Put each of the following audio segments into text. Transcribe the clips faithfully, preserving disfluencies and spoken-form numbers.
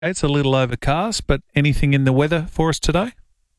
It's a little overcast, but anything in the weather for us today?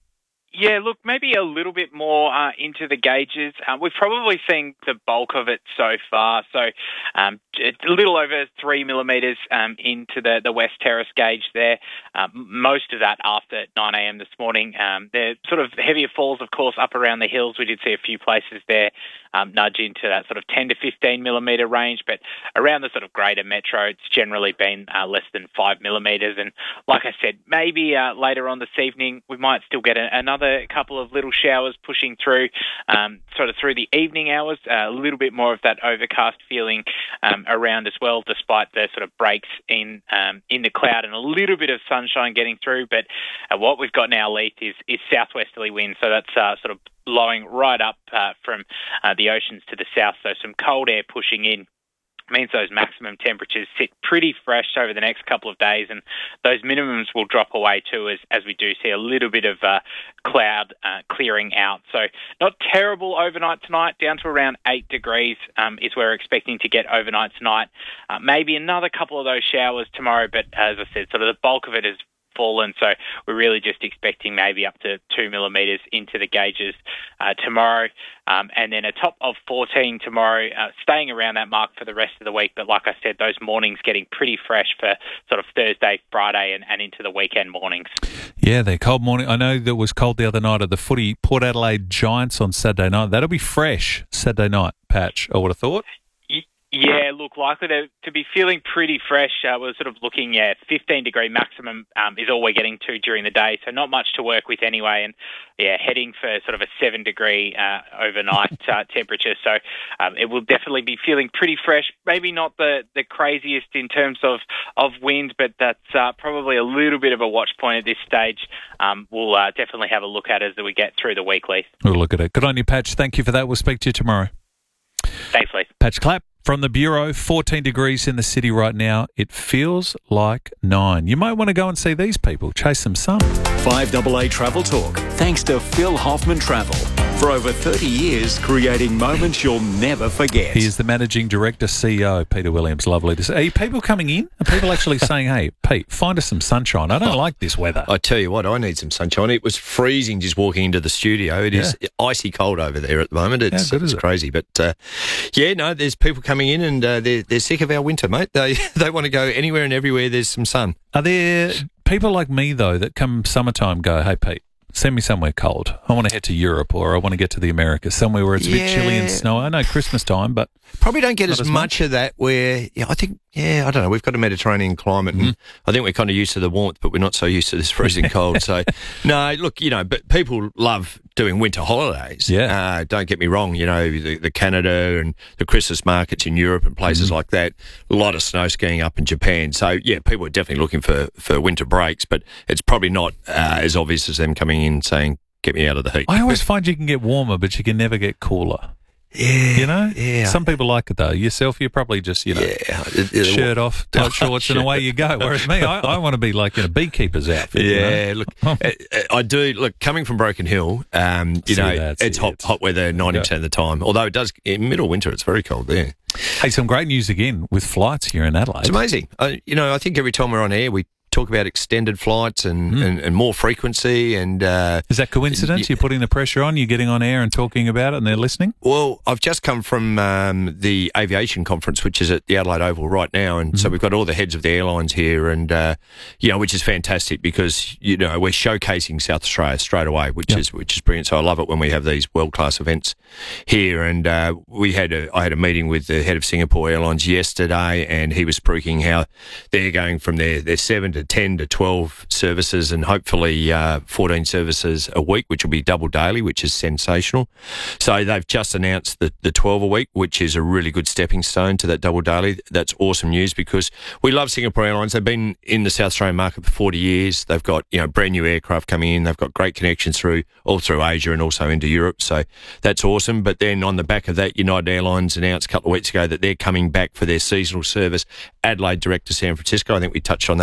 Yeah, look, maybe a little bit more uh, into the gauges. Uh, we've probably seen the bulk of it so far. So um, a little over three millimetres um, into the, the West Terrace gauge there. Um, most of that after nine a.m. this morning. Um, the sort of heavier falls, of course, up around the hills. We did see a few places there um, nudge into that sort of ten to fifteen millimetre range. But around the sort of greater metro, it's generally been uh, less than five millimetres. And like I said, maybe uh, later on this evening, we might still get a, another a couple of little showers pushing through um, sort of through the evening hours, uh, a little bit more of that overcast feeling um, around as well, despite the sort of breaks in um, in the cloud and a little bit of sunshine getting through. But uh, what we've got now, Leith, is, is southwesterly wind, so that's uh, sort of blowing right up uh, from uh, the oceans to the south, so some cold air pushing in means those maximum temperatures sit pretty fresh over the next couple of days, and those minimums will drop away too as, as we do see a little bit of uh, cloud uh, clearing out. So not terrible overnight tonight, down to around eight degrees um, is where we're expecting to get overnight tonight. Uh, maybe another couple of those showers tomorrow, but as I said, sort of the bulk of it is fallen, so we're really just expecting maybe up to two millimetres into the gauges uh, tomorrow, um, and then a top of fourteen tomorrow, uh, staying around that mark for the rest of the week. But like I said, those mornings getting pretty fresh for sort of Thursday, Friday, and, and into the weekend mornings. Yeah, they're cold morning. I know that was cold the other night at the footy. Port Adelaide Giants on Saturday night. That'll be fresh Saturday night, Patch, I would have thought. Yeah, look, likely to, to be feeling pretty fresh. Uh, we're sort of looking at fifteen degree maximum um, is all we're getting to during the day, so not much to work with anyway. And yeah, heading for sort of a seven degree uh, overnight uh, temperature. So um, it will definitely be feeling pretty fresh. Maybe not the, the craziest in terms of, of wind, but that's uh, probably a little bit of a watch point at this stage. Um, we'll uh, definitely have a look at it as we get through the week, Leith. We'll look at it. Good on you, Patch. Thank you for that. We'll speak to you tomorrow. Thanks, Leith. Patch Clapp from the Bureau, fourteen degrees in the city right now. It feels like nine. You might want to go and see these people, chase some sun. five A A Travel Talk, thanks to Phil Hoffman Travel. For over thirty years, creating moments you'll never forget. He is the Managing Director, C E O, Peter Williams. Lovely to see. Are people coming in? Are people actually saying, hey, Pete, find us some sunshine? I don't oh, like this weather. I tell you what, I need some sunshine. It was freezing just walking into the studio. It yeah. is icy cold over there at the moment. It's, yeah, good, it's it? crazy. But, uh, yeah, no, there's people coming in and uh, they're, they're sick of our winter, mate. They, they want to go anywhere and everywhere there's some sun. Are there people like me, though, that come summertime go, hey, Pete, send me somewhere cold. I want to head to Europe or I want to get to the Americas, somewhere where it's yeah. a bit chilly and snowy. I know Christmas time, but probably don't get as, as much, much of that where, yeah, I think, yeah, I don't know. We've got a Mediterranean climate and mm-hmm. I think we're kind of used to the warmth, but we're not so used to this freezing cold. So, no, look, you know, but people love doing winter holidays. Yeah. Uh, don't get me wrong, you know, the, the Canada and the Christmas markets in Europe and places mm-hmm. like that, a lot of snow skiing up in Japan. So, yeah, people are definitely looking for, for winter breaks, but it's probably not uh, as obvious as them coming in saying, get me out of the heat. I always find you can get warmer, but you can never get cooler. Yeah. You know? Yeah. Some people like it, though. Yourself, you're probably just, you know, yeah. it, it, shirt off, tight shorts, and away you go. Whereas me, I, I want to be like in a beekeeper's outfit. Yeah, you know? look, I, I do. Look, coming from Broken Hill, um, you See, know, it's hot, it. hot weather ninety percent of the time. Although it does, in middle winter, it's very cold there. Hey, some great news again with flights here in Adelaide. It's amazing. Uh, you know, I think every time we're on air, we talk about extended flights and, mm. and, and more frequency. And uh, is that coincidence? Y- You're putting the pressure on, you're getting on air and talking about it and they're listening? Well, I've just come from um, the aviation conference, which is at the Adelaide Oval right now. And mm. so we've got all the heads of the airlines here and, uh, you know, which is fantastic because, you know, we're showcasing South Australia straight away, which yep. is which is brilliant. So I love it when we have these world-class events here. And uh, we had a, I had a meeting with the head of Singapore Airlines yesterday and he was speaking how they're going from their, their seven to ten to twelve services and hopefully uh, fourteen services a week, which will be double daily, which is sensational. So they've just announced the, the twelve a week, which is a really good stepping stone to that double daily. That's awesome news because we love Singapore Airlines. They've been in the South Australian market for forty years. They've got, you know, brand new aircraft coming in. They've got great connections through all through Asia and also into Europe. So that's awesome. But then on the back of that, United Airlines announced a couple of weeks ago that they're coming back for their seasonal service, Adelaide direct to San Francisco. I think we touched on that a week mm-hmm. or two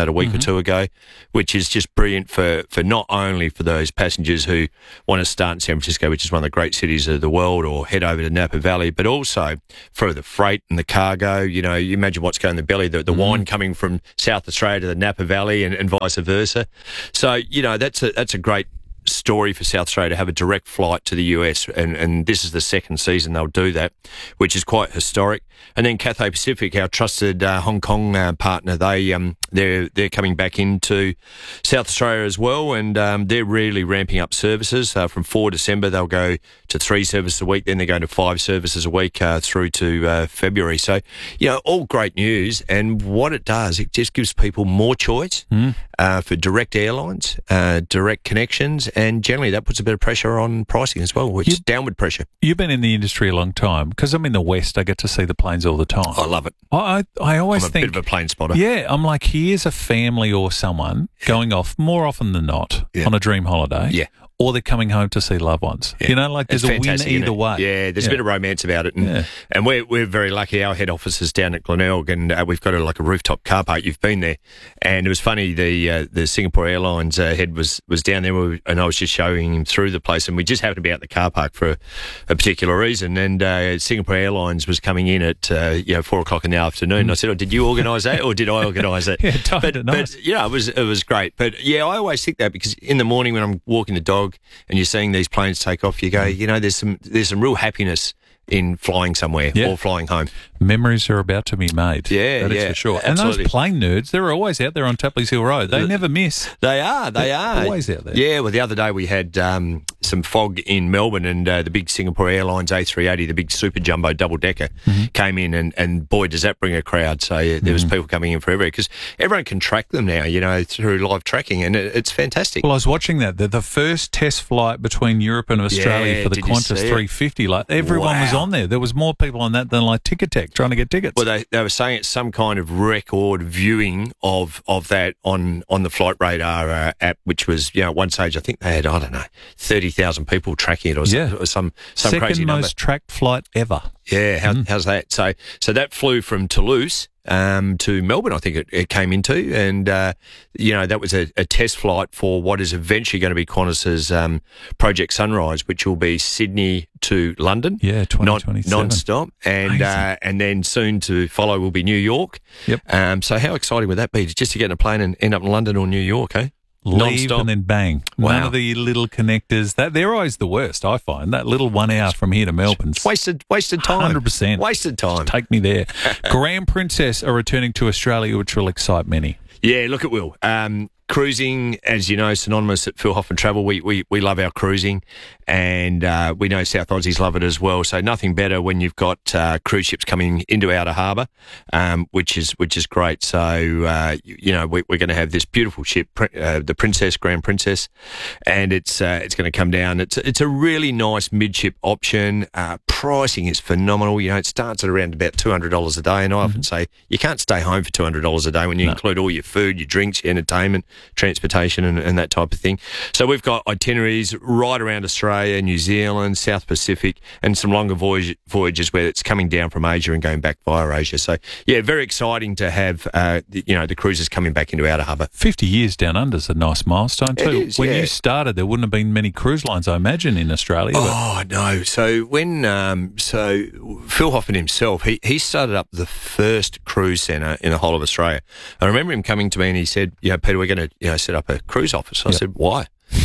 two ago, which is just brilliant for, for not only for those passengers who want to start in San Francisco, which is one of the great cities of the world, or head over to Napa Valley, but also for the freight and the cargo. You know, you imagine what's going in the belly, the, the mm. wine coming from South Australia to the Napa Valley and, and vice versa. So, you know, that's a, that's a great story for South Australia to have a direct flight to the U S, and, and this is the second season they'll do that, which is quite historic. And then Cathay Pacific, our trusted uh, Hong Kong uh, partner, they um they're they're coming back into South Australia as well, and um, they're really ramping up services. Uh, from four December, they'll go to three services a week. Then they're going to five services a week uh, through to uh, February. So, you know, all great news. And what it does, it just gives people more choice mm. uh, for direct airlines, uh, direct connections, and generally that puts a bit of pressure on pricing as well, which you, is downward pressure. You've been in the industry a long time, because I'm in the West. I get to see the planes all the time. I love it. I I, I always I'm a think bit of a plane spotter. Yeah, I'm like, here's a family or someone going off more often than not yeah. on a dream holiday. Yeah. Or they're coming home to see loved ones. Yeah. You know, like there's it's a win either way. Yeah, there's yeah. a bit of romance about it. And, yeah. and we're we're very lucky. Our head office is down at Glenelg, and uh, we've got a, like a rooftop car park. You've been there. And it was funny, the uh, the Singapore Airlines uh, head was, was down there, and I was just showing him through the place, and we just happened to be out the car park for a, a particular reason. And uh, Singapore Airlines was coming in at uh, you know four o'clock in the afternoon. Mm. I said, oh, did you organise that, or did I organise it? yeah, totally but, nice. but, you know, it was, it was great. But, yeah, I always think that, because in the morning when I'm walking the dog and you're seeing these planes take off, you go, you know, there's some there's some real happiness in flying somewhere yeah. or flying home. Memories are about to be made. Yeah, that yeah, is for sure. Absolutely. And those plane nerds, they're always out there on Tapley's Hill Road. They the, never miss. They are, they they're are. always out there. Yeah, well, the other day we had um, some fog in Melbourne, and uh, the big Singapore Airlines A three eighty, the big super jumbo double-decker, mm-hmm. came in, and, and boy, does that bring a crowd. So yeah, there was mm-hmm. people coming in for everywhere, because everyone can track them now, you know, through live tracking, and it, it's fantastic. Well, I was watching that. The, the first test flight between Europe and Australia yeah, for the Qantas three fifty, like everyone wow. was on there. There was more people on that than like Ticketek trying to get tickets. Well, they, they were saying it's some kind of record viewing of, of that on, on the Flight Radar uh, app, which was, you know, at one stage, I think they had, I don't know, thirty thousand people tracking it, or, yeah. or some, some Second crazy number. most tracked flight ever. Yeah, how, mm. how's that? So so that flew from Toulouse um, to Melbourne, I think it, it came into, and, uh, you know, that was a, a test flight for what is eventually going to be Qantas's um, Project Sunrise, which will be Sydney to London. Yeah, twenty twenty-seven. Non, non-stop. And, uh, and then soon to follow will be New York. Yep. Um, so how exciting would that be, just to get in a plane and end up in London or New York, eh? Leave Non-stop. and then bang. Wow. None of the little connectors. That they're always the worst, I find. That little one hour from here to Melbourne. It's wasted, wasted time. one hundred percent. Wasted time. Just take me there. Grand Princess are returning to Australia, which will excite many. Yeah, look, it will. Um, cruising, as you know, synonymous at Phil Hoffman Travel. We we, we love our cruising, and uh, we know South Aussies love it as well. So nothing better when you've got uh, cruise ships coming into outer harbour, um, which is which is great. So uh, you, you know we, we're going to have this beautiful ship, uh, the Princess, Grand Princess, and it's uh, it's going to come down. It's it's a really nice midship option. Uh, pricing is phenomenal. You know, it starts at around about two hundred dollars a day, and I often mm-hmm. say you can't stay home for two hundred dollars a day when you no. include all your food, your drinks, your entertainment, transportation, and, and that type of thing. So we've got itineraries right around Australia, New Zealand, South Pacific, and some longer voyage, voyages where it's coming down from Asia and going back via Asia. So, yeah, very exciting to have, uh, the, you know, the cruises coming back into outer harbour. fifty years down under is a nice milestone too. It is, when yeah. you started, there wouldn't have been many cruise lines, I imagine, in Australia. Oh, no. So when, um, so Phil Hoffman himself, he, he started up the first cruise centre in the whole of Australia. I remember him coming to me and he said, you know, Peter, we're going to, you know, set up a cruise office. I yep. said, why?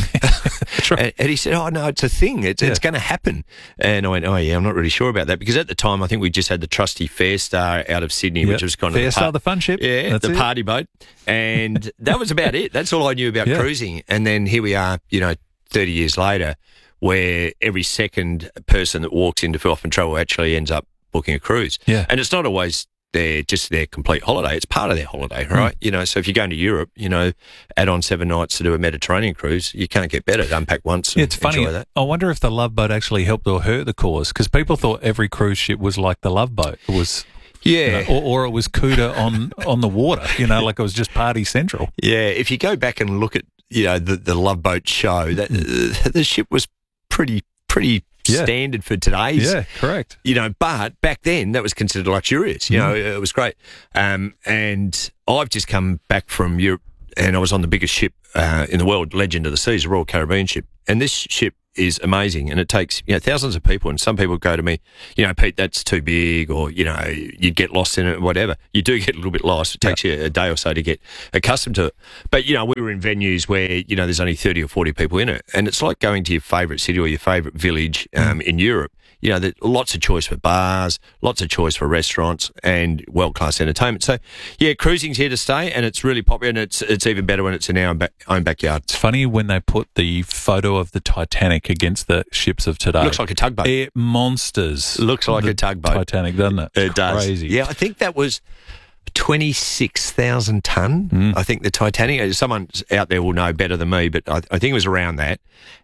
Right. and, and he said, oh, no, it's a thing. It's, yeah. it's going to happen. And I went, oh, yeah, I'm not really sure about that. Because at the time, I think we just had the trusty Fairstar out of Sydney, yep. which was kind of Fairstar, the, par- the fun ship. Yeah, That's the it. party boat. And that was about it. That's all I knew about yeah. cruising. And then here we are, you know, thirty years later, where every second person that walks into Phil Hoffman Travel actually ends up booking a cruise. Yeah. And it's not always their just their complete holiday. It's part of their holiday, right? Mm. You know, so if you're going to Europe, you know, add on seven nights to do a Mediterranean cruise, you can't get better. Unpack once and yeah, it's funny. enjoy that. I wonder if the Love Boat actually helped or hurt the cause, because people thought every cruise ship was like the Love Boat. It was... Yeah. You know, or, or it was Cuda on, on the water, you know, like it was just party central. Yeah, if you go back and look at, you know, the, the Love Boat show, that uh, the ship was pretty, pretty yeah. standard for today's. Yeah, correct. You know, but back then that was considered luxurious. You mm. know, it was great. Um, and I've just come back from Europe and I was on the biggest ship uh, in the world, Legend of the Seas, a Royal Caribbean ship. And this ship is amazing, and it takes, you know, thousands of people, and some people go to me, you know, Pete, that's too big, or, you know, you'd get lost in it, whatever. You do get a little bit lost. It takes yeah. you a day or so to get accustomed to it. But, you know, we were in venues where, you know, there's only thirty or forty people in it, and it's like going to your favourite city or your favourite village um, in Europe. You know, there's lots of choice for bars, lots of choice for restaurants, and world-class entertainment. So, yeah, cruising's here to stay, and it's really popular, and it's it's even better when it's in our own, back, own backyard. It's funny when they put the photo of the Titanic against the ships of today. Looks like a tugboat. They're monsters. Looks like a tugboat. Titanic, doesn't it? It does. Crazy. Yeah, I think that was twenty-six thousand tonne. Mm. I think the Titanic, someone out there will know better than me, but I, I think it was around that.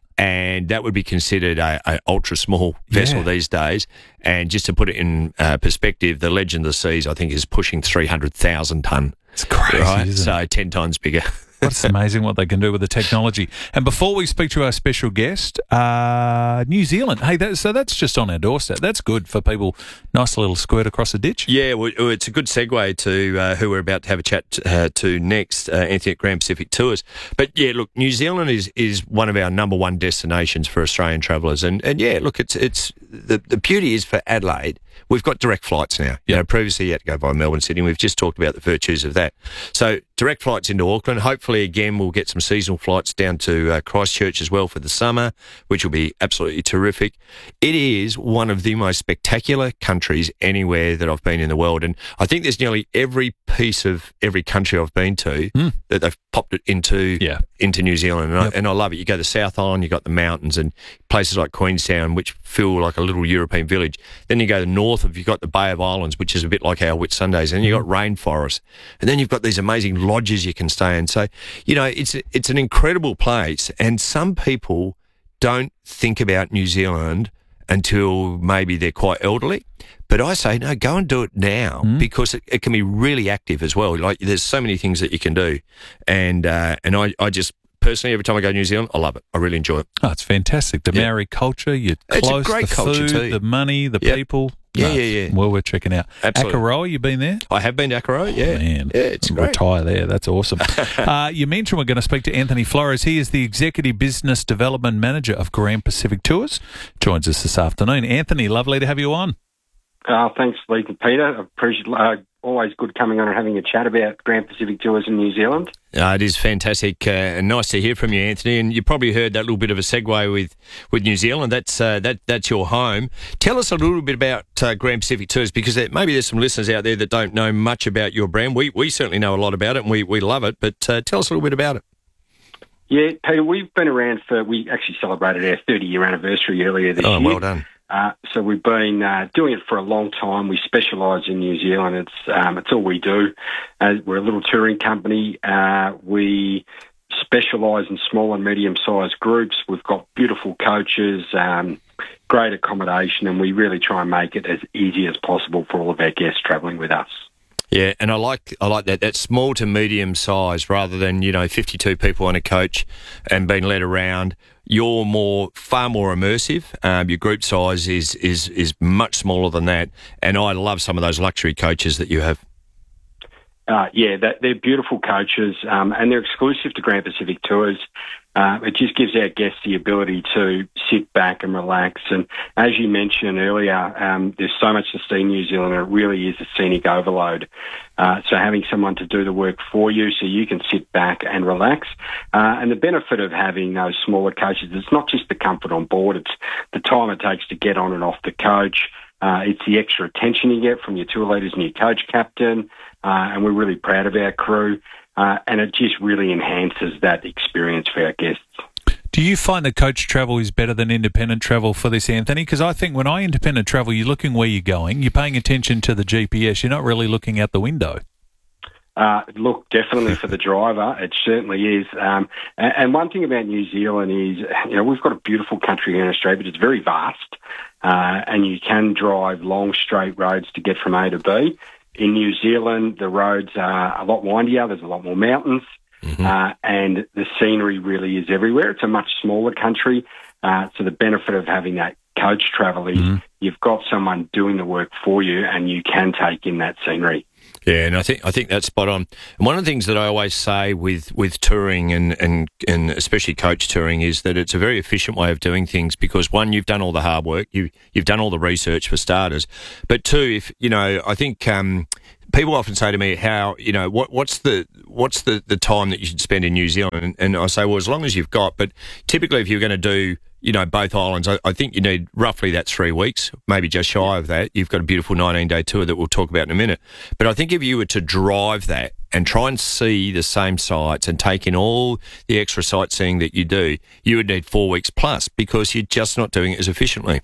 And that would be considered a, a ultra small vessel yeah. these days. And just to put it in uh, perspective, the Legend of the Seas, I think, is pushing three hundred thousand tonne. It's crazy, right? Isn't so it? ten times bigger. It's amazing what they can do with the technology. And before we speak to our special guest, uh, New Zealand. Hey, that, so that's just on our doorstep. That's good for people. Nice little squirt across the ditch. Yeah, well, it's a good segue to uh, who we're about to have a chat uh, to next, uh, Anthony at Grand Pacific Tours. But yeah, look, New Zealand is, is one of our number one destinations for Australian travellers. And and yeah, look, it's it's the, the beauty is for Adelaide, we've got direct flights now. Yep. You know, previously you had to go via Melbourne, Sydney. We've just talked about the virtues of that. So direct flights into Auckland. Hopefully, again, we'll get some seasonal flights down to uh, Christchurch as well for the summer, which will be absolutely terrific. It is one of the most spectacular countries anywhere that I've been in the world. And I think there's nearly every piece of every country I've been to mm. that they've popped it into yeah. into New Zealand. And, yep. I, and I love it. You go to the South Island, you've got the mountains and places like Queenstown, which feel like a little European village. Then you go to the north of, you've got the Bay of Islands, which is a bit like our Whitsundays. And then you've got rainforests. And then you've got these amazing lodges you can stay in. So, you know, it's it's an incredible place. And some people don't think about New Zealand until maybe they're quite elderly. But I say, no, go and do it now mm. because it, it can be really active as well. Like there's so many things that you can do. And uh, and I, I just, personally, every time I go to New Zealand, I love it. I really enjoy it. Oh, it's fantastic. The yeah. Maori culture, you're it's close, a great the culture food, too. the money, the yep. people. Yeah, no, yeah, yeah. Well, we're checking out. Absolutely. Akaroa, you been there? I have been to Akaroa, yeah. Man, yeah, it's great. Retire there. That's awesome. uh, you mentioned we're going to speak to Anthony Flores. He is the Executive Business Development Manager of Grand Pacific Tours. Joins us this afternoon. Anthony, lovely to have you on. Uh, thanks, Lee and Peter. I appreciate uh, always good coming on and having a chat about Grand Pacific Tours in New Zealand. Uh, it is fantastic uh, and nice to hear from you, Anthony. And you probably heard that little bit of a segue with, with New Zealand. That's uh, that that's your home. Tell us a little bit about uh, Grand Pacific Tours, because there, maybe there's some listeners out there that don't know much about your brand. We we certainly know a lot about it and we, we love it, but uh, tell us a little bit about it. Yeah, Peter, we've been around for, we actually celebrated our thirty-year anniversary earlier this oh, year. Oh, well done. Uh, so we've been uh, doing it for a long time. We specialise in New Zealand. It's um, it's all we do. Uh, we're a little touring company. Uh, we specialise in small and medium-sized groups. We've got beautiful coaches, um, great accommodation, and we really try and make it as easy as possible for all of our guests travelling with us. Yeah, and I like I like that. That's small to medium size rather than, you know, fifty-two people on a coach and being led around. You're more, far more immersive. Um, your group size is, is, is much smaller than that. And I love some of those luxury coaches that you have. Uh, yeah, that, they're beautiful coaches, um, and they're exclusive to Grand Pacific Tours. Uh, it just gives our guests the ability to sit back and relax. And as you mentioned earlier, um, there's so much to see in New Zealand, and it really is a scenic overload. Uh, so having someone to do the work for you so you can sit back and relax. Uh, and the benefit of having those smaller coaches, it's not just the comfort on board, it's the time it takes to get on and off the coach. Uh, it's the extra attention you get from your tour leaders and your coach captain, uh, and we're really proud of our crew, uh, and it just really enhances that experience for our guests. Do you find that coach travel is better than independent travel for this, Anthony? Because I think when I independent travel, you're looking where you're going, you're paying attention to the G P S, you're not really looking out the window. Uh, look, definitely for the driver, it certainly is. Um, and, and one thing about New Zealand is, you know, we've got a beautiful country here in Australia, but it's very vast, uh, and you can drive long, straight roads to get from A to B. In New Zealand, the roads are a lot windier, there's a lot more mountains, mm-hmm. uh, and the scenery really is everywhere. It's a much smaller country, uh, so the benefit of having that coach travel is mm-hmm. you've got someone doing the work for you and you can take in that scenery. Yeah, and I think I think that's spot on. And one of the things that I always say with, with touring and, and, and especially coach touring is that it's a very efficient way of doing things because one, you've done all the hard work, you you've done all the research for starters, but two, if you know, I think um, people often say to me, "How you know what what's the what's the, the time that you should spend in New Zealand?" And, and I say, "Well, as long as you've got." But typically, if you're going to do you know, both islands, I, I think you need roughly that three weeks, maybe just shy of that. You've got a beautiful nineteen-day tour that we'll talk about in a minute. But I think if you were to drive that and try and see the same sites and take in all the extra sightseeing that you do, you would need four weeks plus because you're just not doing it as efficiently.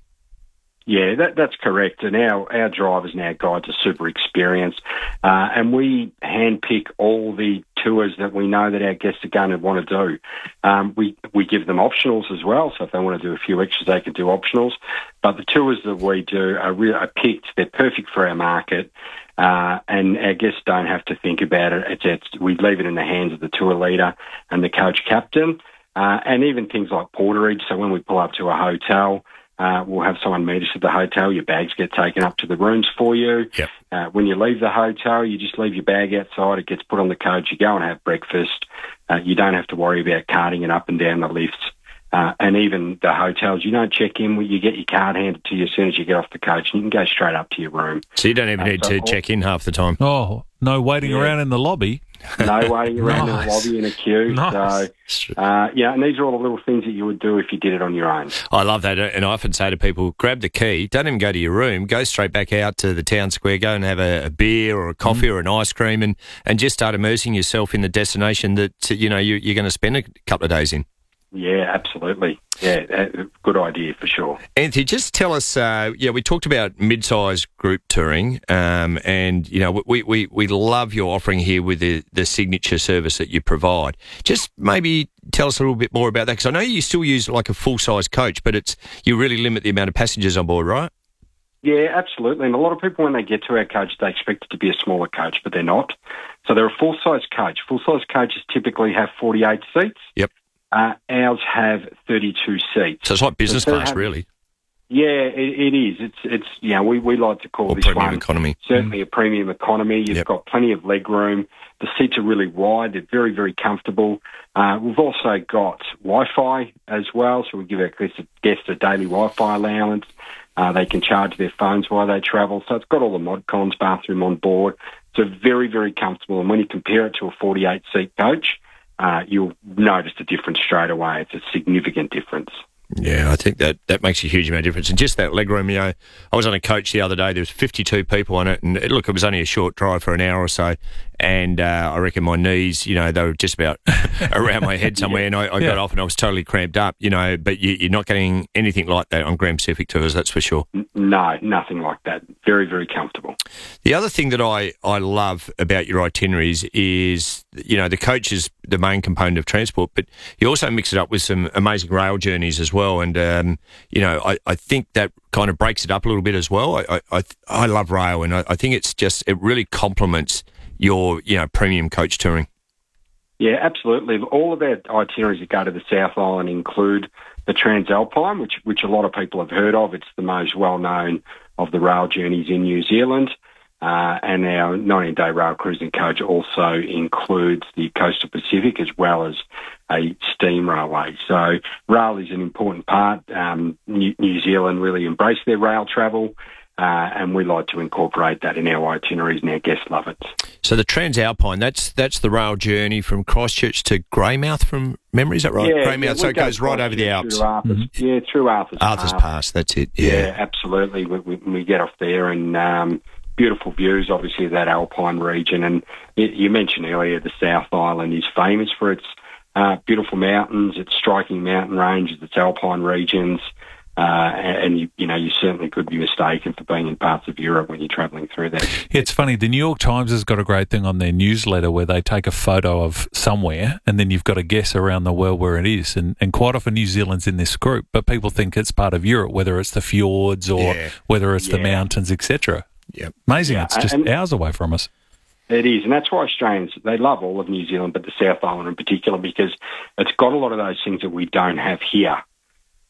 Yeah, that, that's correct. And our, our drivers and our guides are super experienced. Uh, and we handpick all the tours that we know that our guests are going to want to do. Um, we, we give them optionals as well. So if they want to do a few extras, they can do optionals. But the tours that we do are, re- are picked. They're perfect for our market. Uh, and our guests don't have to think about it. It's, it's, we leave it in the hands of the tour leader and the coach captain. Uh, and even things like porterage. So when we pull up to a hotel, Uh, we'll have someone meet us at the hotel. Your bags get taken up to the rooms for you. Yep. Uh, when you leave the hotel, you just leave your bag outside. It gets put on the coach. You go and have breakfast. Uh, you don't have to worry about carting it up and down the lifts. Uh, and even the hotels, you don't check in. You get your card handed to you as soon as you get off the coach, and you can go straight up to your room. So you don't even uh, need so to all, check in half the time. Oh, no waiting yeah. around in the lobby. No waiting around nice. in the lobby in a queue. Nice. So, uh, yeah, and these are all the little things that you would do if you did it on your own. I love that. And I often say to people, grab the key, don't even go to your room, go straight back out to the town square, go and have a, a beer or a coffee mm. or an ice cream and, and just start immersing yourself in the destination that, you know, you, you're going to spend a couple of days in. Yeah, absolutely. Yeah, good idea for sure. Anthony, just tell us, uh, yeah, we talked about mid-sized group touring um, and, you know, we, we, we love your offering here with the, the signature service that you provide. Just maybe tell us a little bit more about that because I know you still use like a full-size coach, but it's you really limit the amount of passengers on board, right? Yeah, absolutely. And a lot of people, when they get to our coach, they expect it to be a smaller coach, but they're not. So they're a full-size coach. Full-size coaches typically have forty-eight seats. Yep. Uh, ours have thirty-two seats. So it's like business so class, have, really. Yeah, it, it is. It's, it's you know, we, we like to call or this premium one economy. certainly mm. a premium economy. You've yep. got plenty of leg room. The seats are really wide. They're very, very comfortable. Uh, we've also got Wi-Fi as well, so we give our guests a daily Wi-Fi allowance. Uh, they can charge their phones while they travel. So it's got all the mod cons, bathroom on board. So very, very comfortable. And when you compare it to a forty-eight seat coach, Uh, you'll notice the difference straight away. It's a significant difference. Yeah, I think that, that makes a huge amount of difference. And just that legroom, you know, I was on a coach the other day. There was fifty-two people on it, and it, look, it was only a short drive for an hour or so. And uh, I reckon my knees, you know, they were just about around my head somewhere. yeah. And I, I yeah. got off, and I was totally cramped up, you know. But you, you're not getting anything like that on Grand Pacific tours, that's for sure. No, nothing like that. Very, very comfortable. The other thing that I, I love about your itineraries is, you know, the coach is the main component of transport, but you also mix it up with some amazing rail journeys as well. And, um, you know, I, I think that kind of breaks it up a little bit as well. I I, I love rail, and I, I think it's just, it really complements your, you know, premium coach touring. Yeah, absolutely. All of our itineraries that go to the South Island include the Transalpine, which which a lot of people have heard of. It's the most well-known of the rail journeys in New Zealand. Uh, and our nineteen-day rail cruising coach also includes the Coastal Pacific as well as a steam railway. So rail is an important part. Um, New, New Zealand really embrace their rail travel. Uh, and we like to incorporate that in our itineraries, and our guests love it. So the Transalpine, that's that's the rail journey from Christchurch to Greymouth from memory, is that right? Yeah, Greymouth, yeah, so it goes right over the Alps. Through Arthur's, mm-hmm. Yeah, through Arthur's, Arthur's Pass. Pass, that's it, yeah. Yeah, absolutely. We, we, we get off there and um, beautiful views, obviously, of that Alpine region. And it, you mentioned earlier the South Island is famous for its uh, beautiful mountains, its striking mountain ranges, its Alpine regions. Uh, and, you, you know, you certainly could be mistaken for being in parts of Europe when you're travelling through there. Yeah, it's funny. The New York Times has got a great thing on their newsletter where they take a photo of somewhere and then you've got to guess around the world where it is. And, and quite often New Zealand's in this group, but people think it's part of Europe, whether it's the fjords or yeah. whether it's yeah. the mountains, et cetera. Yep. Amazing. Yeah, it's just and, hours away from us. It is, and that's why Australians, they love all of New Zealand, but the South Island in particular, because it's got a lot of those things that we don't have here.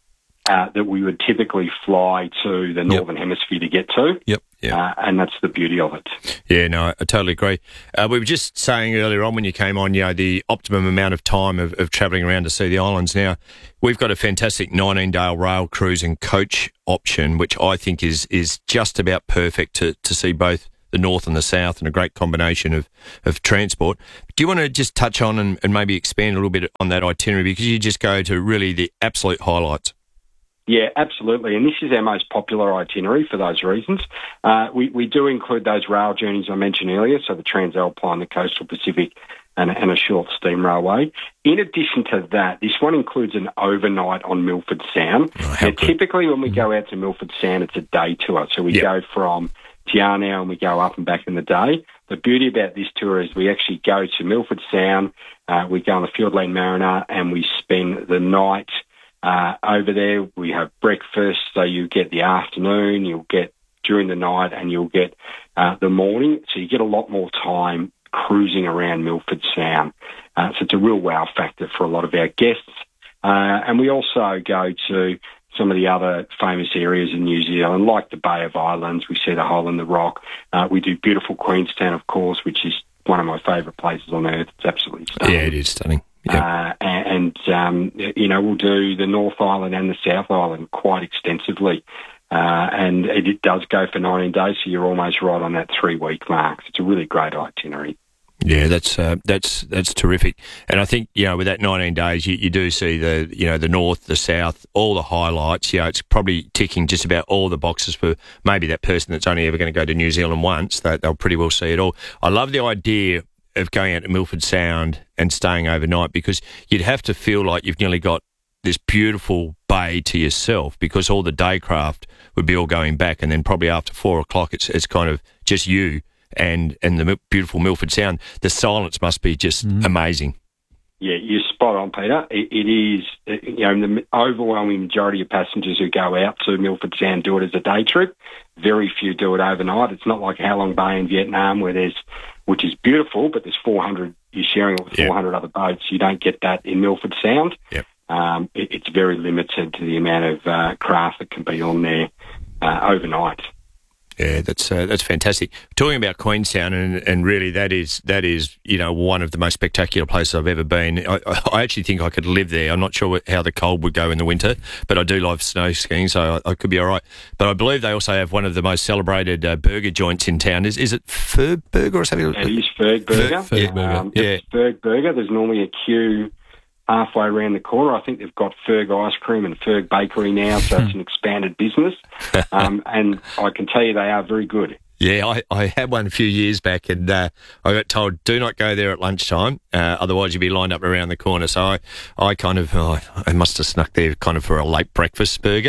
uh, that we would typically fly to the Northern yep. Hemisphere to get to. Yep. Yep. Uh, and that's the beauty of it. Yeah, no, I totally agree. Uh, we were just saying earlier on when you came on, you know, the optimum amount of time of, of travelling around to see the islands. Now, we've got a fantastic nineteen-day rail cruise and coach option, which I think is is just about perfect to, to see both the north and the south, and a great combination of, of transport. Do you want to just touch on and, and maybe expand a little bit on that itinerary, because you just go to really the absolute highlights? Yeah, absolutely. And this is our most popular itinerary for those reasons. Uh, we, we do include those rail journeys I mentioned earlier, so the Transalpine, the Coastal Pacific, and, and a short steam railway. In addition to that, this one includes an overnight on Milford Sound. Oh, now, typically when we go out to Milford Sound, it's a day tour. So we yep. go from Te Anau and we go up and back in the day. The beauty about this tour is we actually go to Milford Sound, uh, we go on the Fiordland Mariner, and we spend the night Uh, over there. We have breakfast, so you get the afternoon, you'll get during the night, and you'll get uh, the morning. So you get a lot more time cruising around Milford Sound. Uh, so it's a real wow factor for a lot of our guests. Uh, and we also go to some of the other famous areas in New Zealand, like the Bay of Islands. We see the Hole in the Rock. Uh, we do beautiful Queenstown, of course, which is one of my favourite places on earth. It's absolutely stunning. Yeah, it is stunning. Yep. Uh, and, um, you know, we'll do the North Island and the South Island quite extensively. Uh, and it, it does go for nineteen days, so you're almost right on that three-week mark. So it's a really great itinerary. Yeah, that's uh, that's that's terrific. And I think, you know, with that nineteen days, you, you do see the, you know, the north, the south, all the highlights. You know, it's probably ticking just about all the boxes for maybe that person that's only ever going to go to New Zealand once. They, they'll pretty well see it all. I love the idea of going out to Milford Sound and staying overnight, because you'd have to feel like you've nearly got this beautiful bay to yourself, because all the day craft would be all going back, and then probably after four o'clock it's it's kind of just you and, and the beautiful Milford Sound. The silence must be just mm. amazing. Yeah, you're spot on, Peter. It, it is, you know, the overwhelming majority of passengers who go out to Milford Sound do it as a day trip. Very few do it overnight. It's not like Halong Bay in Vietnam, where there's, which is beautiful, but there's four hundred, you're sharing it with yep. four hundred other boats. You don't get that in Milford Sound. Yep. Um, it, it's very limited to the amount of uh, craft that can be on there uh, overnight. Yeah, that's uh, that's fantastic. Talking about Queenstown, and, and really that is that is you know one of the most spectacular places I've ever been. I, I actually think I could live there. I'm not sure what, how the cold would go in the winter, but I do love snow skiing, so I, I could be all right. But I believe they also have one of the most celebrated uh, burger joints in town. Is is it Ferg Burger or something? It is Ferg Burger. Ferg Burger. Um, yeah, it's Ferg Burger. There's normally a queue halfway around the corner. I think they've got Ferg Ice Cream and Ferg Bakery now, so it's an expanded business. Um, and I can tell you they are very good. Yeah, I, I had one a few years back, and uh, I got told, do not go there at lunchtime, uh, otherwise you'll be lined up around the corner. So I, I kind of, oh, I must have snuck there kind of for a late breakfast burger,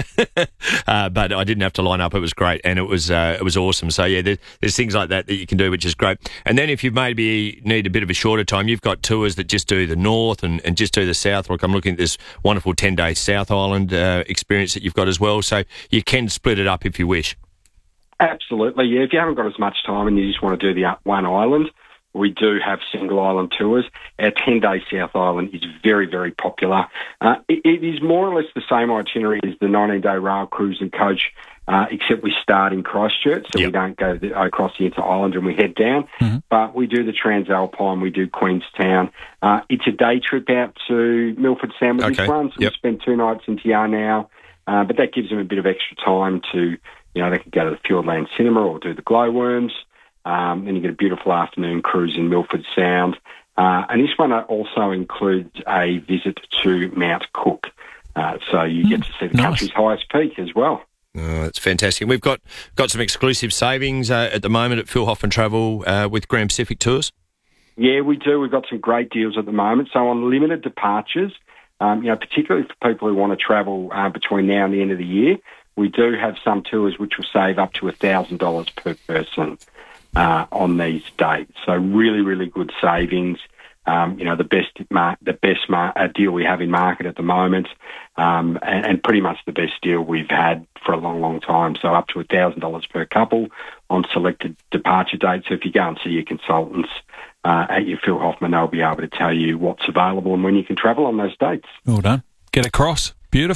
uh, but I didn't have to line up. It was great, and it was uh, it was awesome. So yeah, there, there's things like that that you can do, which is great. And then if you maybe need a bit of a shorter time, you've got tours that just do the north and, and just do the south. Like I'm looking at this wonderful ten-day South Island uh, experience that you've got as well. So you can split it up if you wish. Absolutely, yeah. If you haven't got as much time and you just want to do the one island, we do have single island tours. Our ten-day South Island is very, very popular. Uh, it, it is more or less the same itinerary as the nineteen-day rail cruise and coach, uh, except we start in Christchurch, so yep. we don't go the, across the entire island and we head down. Mm-hmm. But we do the Transalpine, we do Queenstown. Uh, it's a day trip out to Milford Sound with okay. this one, so yep. we spend two nights in Te Anau, uh, but that gives them a bit of extra time to... You know, they could go to the Fiordland Cinema or do the glowworms. Um, then you get a beautiful afternoon cruise in Milford Sound. Uh, and this one also includes a visit to Mount Cook. Uh, so you mm, get to see the nice. country's highest peak as well. Oh, that's fantastic. We've got got some exclusive savings uh, at the moment at Phil Hoffman Travel uh, with Grand Pacific Tours. Yeah, we do. We've got some great deals at the moment. So on limited departures, um, you know, particularly for people who want to travel uh, between now and the end of the year, we do have some tours which will save up to one thousand dollars per person uh, on these dates. So really, really good savings. Um, you know, the best mar- the best mar- uh, deal we have in market at the moment, um, and, and pretty much the best deal we've had for a long, long time. So up to one thousand dollars per couple on selected departure dates. So if you go and see your consultants uh, at your Phil Hoffman, they'll be able to tell you what's available and when you can travel on those dates. Well done. Get across. Beautiful.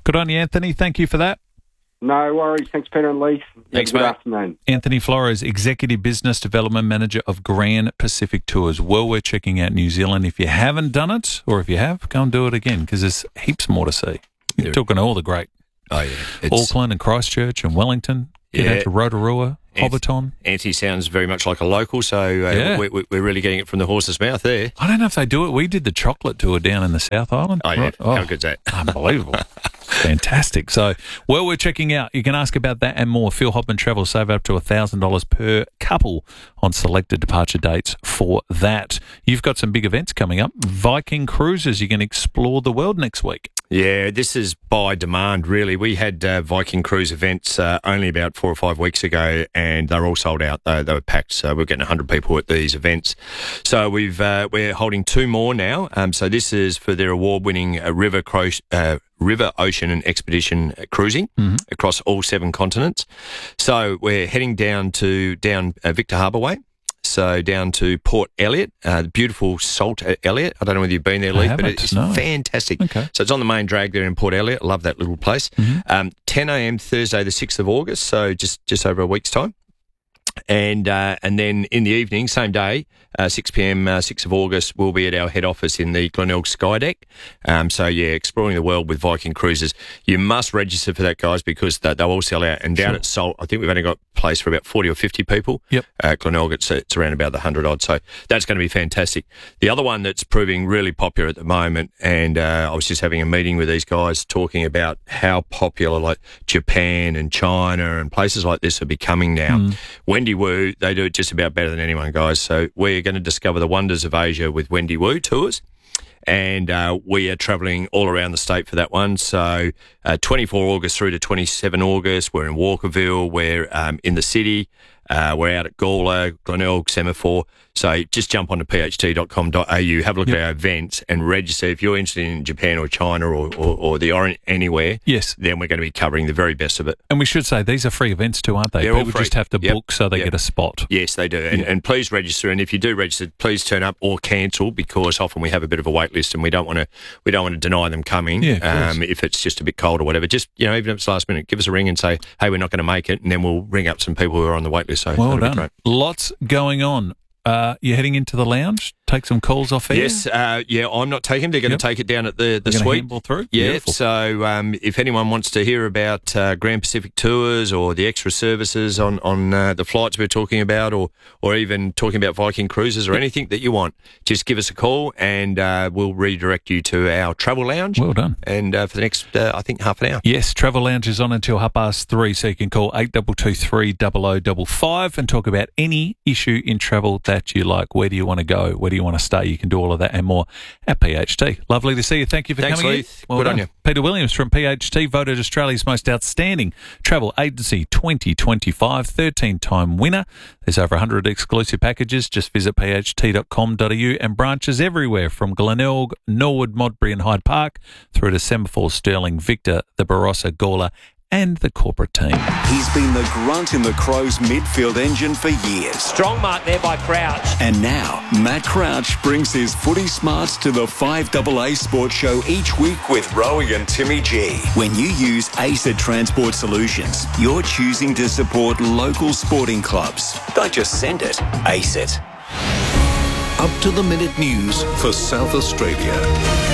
Good on you, Anthony. Thank you for that. No worries. Thanks, Peter and Lee. Thanks, Good mate. afternoon. Anthony Flores, Executive Business Development Manager of Grand Pacific Tours. Well, we're checking out New Zealand. If you haven't done it, or if you have, go and do it again, because there's heaps more to see. You're There- talking all the great Oh, yeah. It's, Auckland and Christchurch and Wellington. Get Yeah. out to Rotorua, Anth- Hobbiton. Anthony sounds very much like a local, so uh, Yeah. we, we, we're really getting it from the horse's mouth there. I don't know if they do it. We did the chocolate tour down in the South Island. Oh, yeah. Right. How good's that? Unbelievable. Fantastic. So, well, we're checking out. You can ask about that and more. Phil Hopman Travel, save up to one thousand dollars per couple on selected departure dates for that. You've got some big events coming up. Viking Cruises. You can explore the world next week. Yeah, this is by demand, really. We had uh, Viking Cruise events uh, only about four or five weeks ago, and they were all sold out. They, they were packed, so we're getting one hundred people at these events. So we've uh, we're holding two more now. Um, so this is for their award-winning uh, river cro- uh, river, ocean, and expedition cruising Mm-hmm. across all seven continents. So we're heading down to down uh, Victor Harbour Way. So down to Port Elliot, uh, the beautiful Salt Elliot. I don't know whether you've been there, I Leith, but haven't, it's no. fantastic. Okay. So it's on the main drag there in Port Elliot. I love that little place. Mm-hmm. Um, ten a.m. Thursday, the sixth of August, so just, just over a week's time. And uh, and then in the evening, same day, uh, six p.m., uh, sixth of August, we'll be at our head office in the Glenelg Skydeck. Um, so, yeah, exploring the world with Viking Cruises. You must register for that, guys, because they, they'll all sell out. And down Sure. at Salt, I think we've only got place for about forty or fifty people. Yep. Uh, Glenelg, it's, it's around about the one hundred odd. So that's going to be fantastic. The other one that's proving really popular at the moment, and uh, I was just having a meeting with these guys talking about how popular like Japan and China and places like this are becoming now. Mm. Wendy Wu, they do it just about better than anyone, guys. So we're going to discover the wonders of Asia with Wendy Wu Tours. And uh, we are travelling all around the state for that one. So uh, twenty-four August through to twenty-seven August, we're in Walkerville, we're um, in the city, uh, we're out at Gawler, Glenelg, Semaphore. So just jump onto p h t dot com dot a u, have a look Yep. at our events and register. If you're interested in Japan or China or, or, or the Orient anywhere, Yes. then we're going to be covering the very best of it. And we should say these are free events too, aren't they? They're all People free. just have to Yep. book so they Yep. get a spot. Yes, they do. And, and please register. And if you do register, please turn up or cancel, because often we have a bit of a wait list and we don't want to we don't want to deny them coming. Yeah, of course. um, if it's just a bit cold or whatever. Just, you know, even if it's last minute, give us a ring and say, hey, we're not going to make it, and then we'll ring up some people who are on the wait list. So Well that'll be done. great. Lots going on. Uh, you're heading into the lounge? Take some calls off air? Yes, uh, yeah, I'm not taking. They're going Yep. to take it down at the the You're gonna suite. handball through? Yeah. Beautiful. So um, if anyone wants to hear about uh, Grand Pacific Tours or the extra services on on uh, the flights we're talking about, or or even talking about Viking Cruises or anything that you want, just give us a call and uh, we'll redirect you to our travel lounge. Well done. And uh, for the next, uh, I think, half an hour. Yes, Travel Lounge is on until half past three, so you can call eight two two three, zero zero five five and talk about any issue in travel that you like. Where do you want to go? Where do you want to stay? You can do all of that and more at P H T. Lovely to see you. Thank you for Thanks, coming Leith. in. Well Good done. on you. Peter Williams from P H T, voted Australia's most outstanding travel agency twenty twenty-five, thirteen-time winner. There's over one hundred exclusive packages. Just visit p h t dot com dot a u and branches everywhere from Glenelg, Norwood, Modbury and Hyde Park through to Semaphore, Stirling, Victor, the Barossa, Gawler and the corporate team. He's been the grunt in the Crows midfield engine for years. Strong mark there by Crouch. And now, Matt Crouch brings his footy smarts to the five A A Sports Show each week with Rowie and Timmy G. When you use A C E T Transport Solutions, you're choosing to support local sporting clubs. Don't just send it, A C E T. Up to the minute news for South Australia.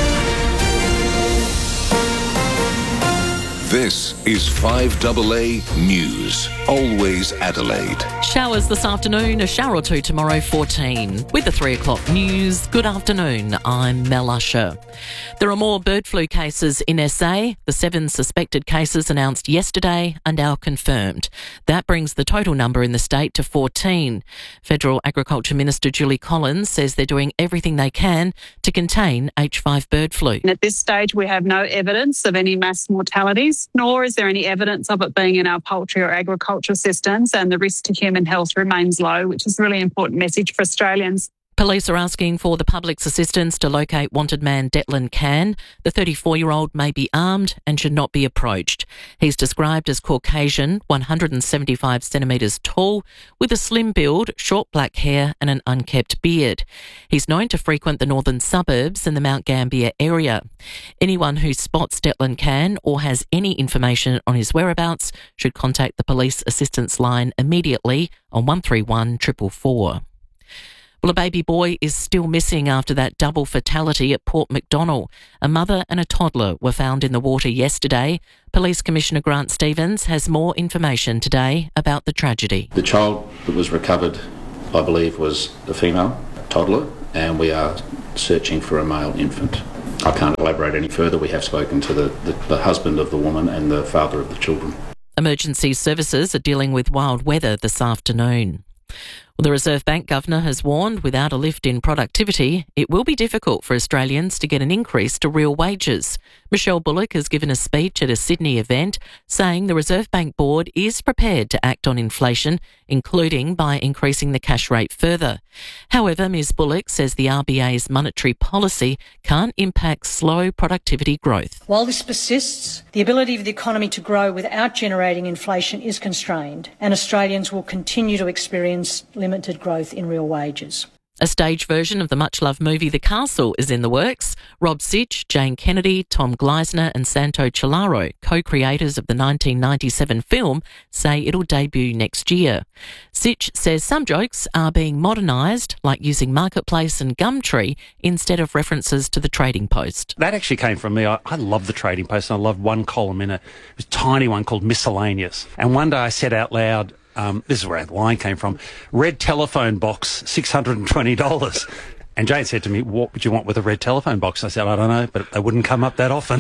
This is five A A News. Always Adelaide. Showers this afternoon, a shower or two tomorrow, fourteen. With the three o'clock news, good afternoon, I'm Mel Usher. There are more bird flu cases in S A. The seven suspected cases announced yesterday are now confirmed. That brings the total number in the state to fourteen. Federal Agriculture Minister Julie Collins says they're doing everything they can to contain H five bird flu. And at this stage, we have no evidence of any mass mortalities, nor is there any evidence of it being in our poultry or agriculture systems, and the risk to human health remains low, which is a really important message for Australians. Police are asking for the public's assistance to locate wanted man Declan Can. The thirty-four-year-old may be armed and should not be approached. He's described as Caucasian, one hundred seventy-five centimetres tall, with a slim build, short black hair and an unkempt beard. He's known to frequent the northern suburbs and the Mount Gambier area. Anyone who spots Declan Can or has any information on his whereabouts should contact the police assistance line immediately on one three one four four four. Well, a baby boy is still missing after that double fatality at Port Macdonnell. A mother and a toddler were found in the water yesterday. Police Commissioner Grant Stevens has more information today about the tragedy. The child that was recovered, I believe, was a female toddler, and we are searching for a male infant. I can't elaborate any further. We have spoken to the, the, the husband of the woman and the father of the children. Emergency services are dealing with wild weather this afternoon. Well, the Reserve Bank Governor has warned without a lift in productivity, it will be difficult for Australians to get an increase to real wages. Michelle Bullock has given a speech at a Sydney event saying the Reserve Bank Board is prepared to act on inflation, including by increasing the cash rate further. However, Ms Bullock says the R B A's monetary policy can't impact slow productivity growth. While this persists, the ability of the economy to grow without generating inflation is constrained, and Australians will continue to experience limited growth in real wages. A stage version of the much-loved movie The Castle is in the works. Rob Sitch, Jane Kennedy, Tom Gleisner and Santo Cilauro, co-creators of the nineteen ninety-seven film, say it'll debut next year. Sitch says some jokes are being modernised, like using Marketplace and Gumtree instead of references to the Trading Post. That actually came from me. I, I love the Trading Post, and I loved one column in it. It was a tiny one called Miscellaneous. And one day I said out loud, Um, this is where the line came from, red telephone box, six hundred twenty dollars. And Jane said to me, what would you want with a red telephone box? I said, I don't know, but they wouldn't come up that often.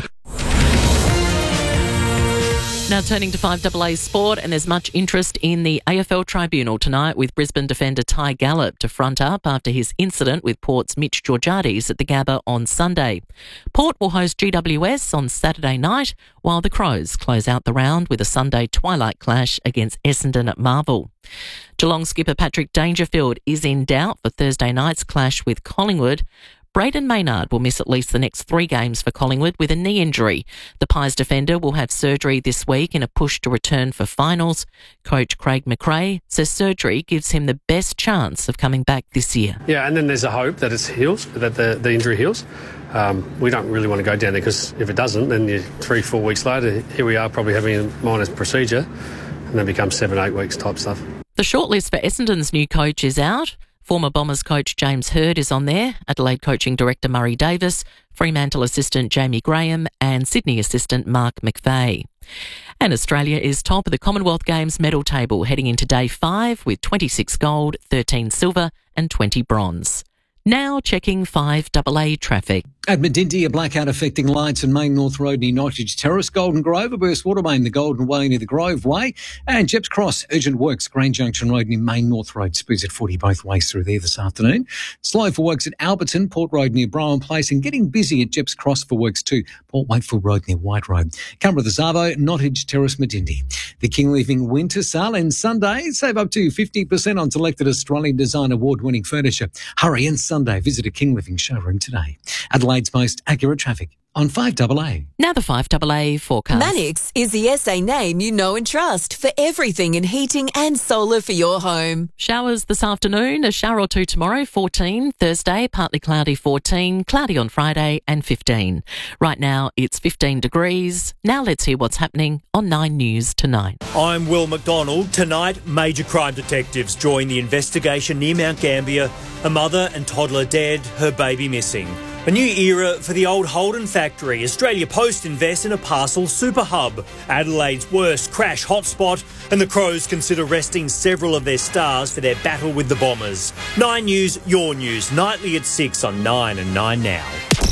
Now turning to five A A sport, and there's much interest in the A F L tribunal tonight with Brisbane defender Ty Gallop to front up after his incident with Port's Mitch Georgiades at the Gabba on Sunday. Port will host G W S on Saturday night, while the Crows close out the round with a Sunday twilight clash against Essendon at Marvel. Geelong skipper Patrick Dangerfield is in doubt for Thursday night's clash with Collingwood. Braden Maynard will miss at least the next three games for Collingwood with a knee injury. The Pies defender will have surgery this week in a push to return for finals. Coach Craig McRae says surgery gives him the best chance of coming back this year. Yeah, and then there's a hope that it heals, that the, the injury heals. Um, we don't really want to go down there because if it doesn't, then you, three, four weeks later, here we are probably having a minor procedure and then becomes seven, eight weeks type stuff. The shortlist for Essendon's new coach is out. Former Bombers coach James Hird is on there, Adelaide coaching director Murray Davis, Fremantle assistant Jamie Graham and Sydney assistant Mark McVeigh. And Australia is top of the Commonwealth Games medal table heading into day five with twenty-six gold, thirteen silver and twenty bronze. Now checking five A A traffic. At Medinty, a blackout affecting lights in Main North Road near Nottage Terrace, Golden Grove, a burst water main, the Golden Way near the Grove Way, and Jeps Cross, urgent works, Grange Junction Road near Main North Road, speeds at forty both ways through there this afternoon. Slow for works at Alberton, Port Road near Brown Place, and getting busy at Jeps Cross for works too, Port Wakefield Road near White Road. Canberra the Savo, Nottage Terrace, Medinty. The King Living Winter Sale and Sunday, save up to fifty percent on selected Australian Design Award-winning furniture. Hurry and Sunday, visit a King Living showroom today. Adelaide's most accurate traffic on five A A. Now the five A A forecast. Manix is the S A name you know and trust for everything in heating and solar for your home. Showers this afternoon, a shower or two tomorrow, fourteen. Thursday, partly cloudy, fourteen. Cloudy on Friday and fifteen. Right now, it's fifteen degrees. Now let's hear what's happening on Nine News tonight. I'm Will McDonald. Tonight, major crime detectives join the investigation near Mount Gambier. A mother and toddler dead, her baby missing. A new era for the old Holden factory. Australia Post invests in a parcel super hub. Adelaide's worst crash hotspot, and the Crows consider resting several of their stars for their battle with the Bombers. Nine News, your news, nightly at six on Nine and Nine Now.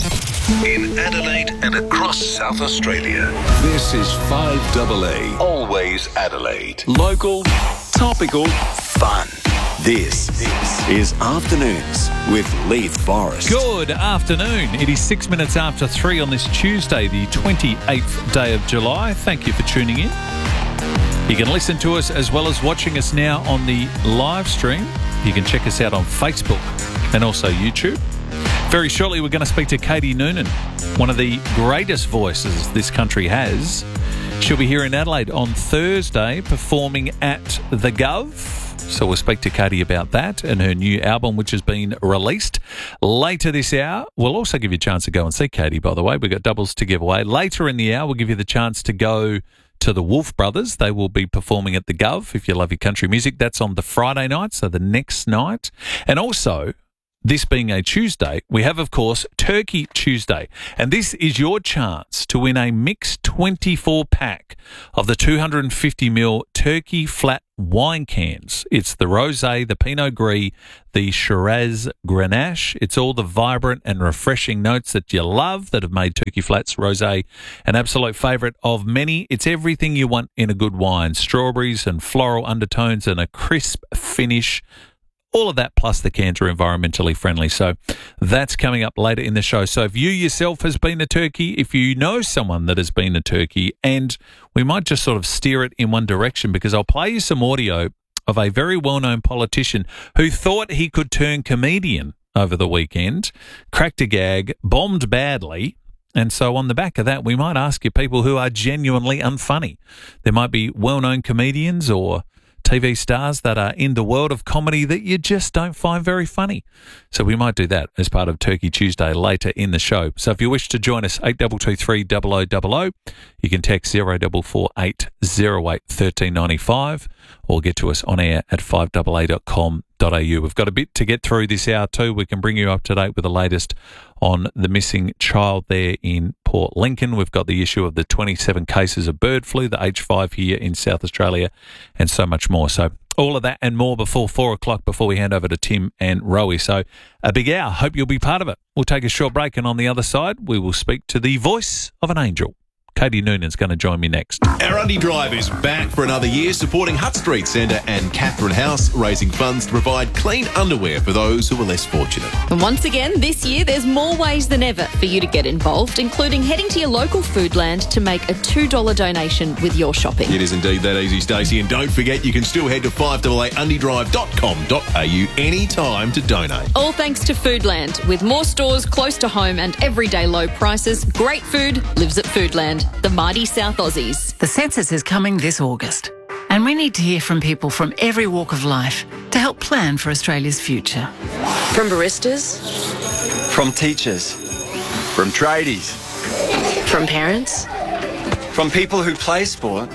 In Adelaide and across South Australia, this is five A A. Always Adelaide. Local, topical, fun. This is Afternoons with Leith Forrest. Good afternoon. It is six minutes after three on this Tuesday, the twenty-eighth day of July. Thank you for tuning in. You can listen to us as well as watching us now on the live stream. You can check us out on Facebook. and also YouTube. Very shortly, we're going to speak to Katie Noonan, one of the greatest voices this country has. She'll be here in Adelaide on Thursday performing at the Gov. So we'll speak to Katie about that and her new album, which has been released later this hour. We'll also give you a chance to go and see Katie, by the way. We've got doubles to give away. Later in the hour, we'll give you the chance to go to the Wolf Brothers. They will be performing at the Gov. If you love your country music, that's on the Friday night, so the next night. And also, this being a Tuesday, we have, of course, Turkey Tuesday. And this is your chance to win a mixed twenty-four pack of the two hundred fifty milliliter Turkey flat wine cans. It's the Rosé, the Pinot Gris, the Shiraz Grenache. It's all the vibrant and refreshing notes that you love that have made Turkey Flats Rosé an absolute favourite of many. It's everything you want in a good wine. Strawberries and floral undertones and a crisp finish. All of that, plus the cans are environmentally friendly. So that's coming up later in the show. So if you yourself has been to Turkey, if you know someone that has been to Turkey, and we might just sort of steer it in one direction, because I'll play you some audio of a very well-known politician who thought he could turn comedian over the weekend, cracked a gag, bombed badly. And so on the back of that, we might ask you people who are genuinely unfunny. There might be well-known comedians or T V stars that are in the world of comedy that you just don't find very funny. So we might do that as part of Turkey Tuesday later in the show. So if you wish to join us, eight two two three, zero zero zero zero. You can text zero four four eight zero eight one three nine five or get to us on air at five A A dot com dot a u. We've got a bit to get through this hour too. We can bring you up to date with the latest on the missing child there in Port Lincoln. We've got the issue of the twenty-seven cases of bird flu, the H five here in South Australia, and so much more. So all of that and more before four o'clock, before we hand over to Tim and Rowie. So a big hour. Hope you'll be part of it. We'll take a short break, and on the other side, we will speak to the voice of an angel. Katie Noonan's going to join me next. Our Undy Drive is back for another year, supporting Hutt Street Centre and Catherine House, raising funds to provide clean underwear for those who are less fortunate. And once again, this year, there's more ways than ever for you to get involved, including heading to your local Foodland to make a two dollars donation with your shopping. It is indeed that easy, Stacey. And don't forget, you can still head to five A A undy drive dot com dot a u anytime to donate. All thanks to Foodland. With more stores close to home and everyday low prices, great food lives at Foodland. The mighty South Aussies. The census is coming this August, and we need to hear from people from every walk of life to help plan for Australia's future. From baristas, from teachers, from tradies, from parents, from people who play sport,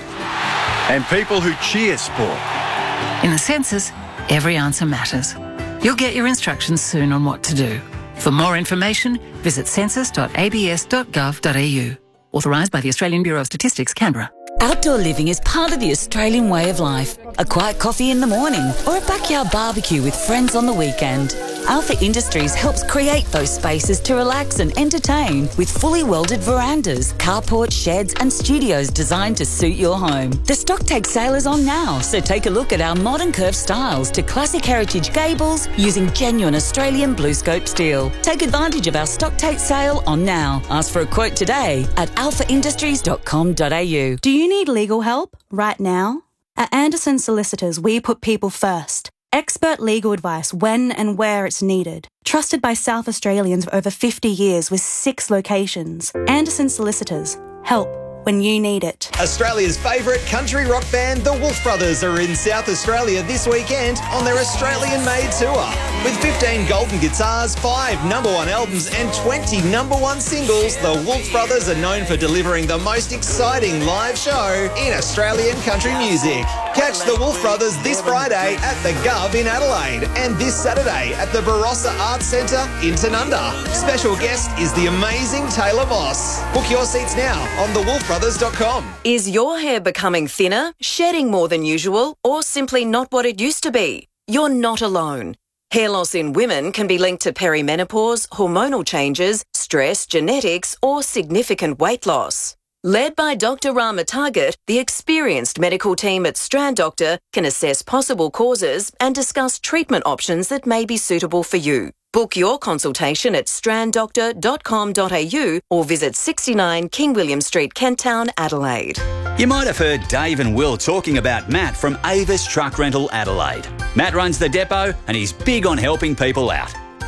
and people who cheer sport. In the census, every answer matters. You'll get your instructions soon on what to do. For more information, visit census dot a b s dot gov dot a u. Authorised by the Australian Bureau of Statistics, Canberra. Outdoor living is part of the Australian way of life. A quiet coffee in the morning or a backyard barbecue with friends on the weekend. Alpha Industries helps create those spaces to relax and entertain with fully welded verandas, carports, sheds and studios designed to suit your home. The stock take sale is on now, so take a look at our modern curved styles to classic heritage gables using genuine Australian BlueScope steel. Take advantage of our stock take sale on now. Ask for a quote today at alpha industries dot com dot a u. Do you need legal help right now? At Anderson Solicitors, we put people first. Expert legal advice when and where it's needed. Trusted by South Australians for over fifty years with six locations. Anderson Solicitors. Help when you need it. Australia's favourite country rock band, the Wolf Brothers, are in South Australia this weekend on their Australian-made tour. With fifteen golden guitars, five number one albums and twenty number one singles, the Wolf Brothers are known for delivering the most exciting live show in Australian country music. Catch the Wolf Brothers this Friday at the Gov in Adelaide and this Saturday at the Barossa Arts Centre in Tanunda. Special guest is the amazing Taylor Moss. Book your seats now on the wolf brothers dot com. Is your hair becoming thinner, shedding more than usual, or simply not what it used to be? You're not alone. Hair loss in women can be linked to perimenopause, hormonal changes, stress, genetics, or significant weight loss. Led by Doctor Rama Target, the experienced medical team at Strand Doctor can assess possible causes and discuss treatment options that may be suitable for you. Book your consultation at strand doctor dot com dot a u or visit sixty-nine King William Street, Kent Town, Adelaide. You might have heard Dave and Will talking about Matt from Avis Truck Rental Adelaide. Matt runs the depot and he's big on helping people out.